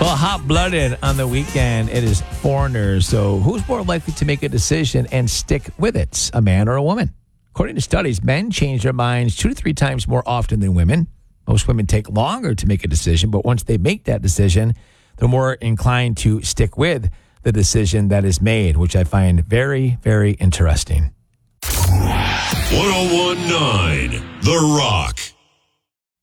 Well, hot-blooded on the weekend, it is foreigners. So who's more likely to make a decision and stick with it, a man or a woman? According to studies, men change their minds 2 to 3 times more often than women. Most women take longer to make a decision, but once they make that decision, they're more inclined to stick with the decision that is made, which I find very, very interesting. 101.9 The Rock.